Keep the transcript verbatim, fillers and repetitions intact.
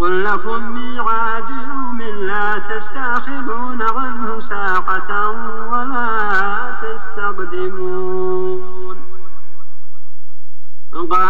قل لكم ميعاد يوم لا تستأخرون عنه ساعة ولا تستقدمون.